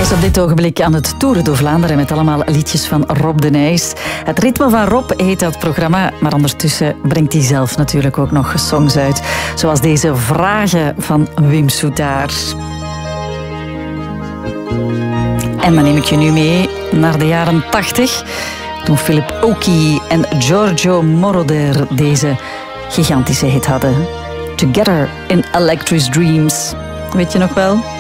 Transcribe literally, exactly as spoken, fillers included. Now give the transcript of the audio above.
is op dit ogenblik aan het toeren door Vlaanderen met allemaal liedjes van Rob de Nijs. Het ritme van Rob heet dat programma, maar ondertussen brengt hij zelf natuurlijk ook nog songs uit. Zoals deze Vragen van Wim Soetaert. En dan neem ik je nu mee naar de jaren tachtig, toen Philip Oakey en Giorgio Moroder deze gigantische hit hadden. Together in Electric Dreams. Weet je nog wel?